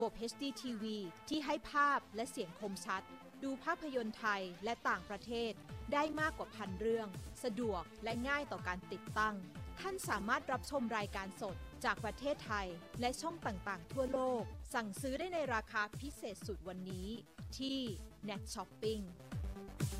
ระบบ HD TV ที่ให้ภาพและเสียงคมชัดดูภาพยนตร์ไทยและต่างประเทศได้มากกว่าพันเรื่องสะดวกและง่ายต่อการติดตั้งท่านสามารถรับชมรายการสดจากประเทศไทยและช่องต่างๆทั่วโลกสั่งซื้อได้ในราคาพิเศษสุดวันนี้ที่ Net Shopping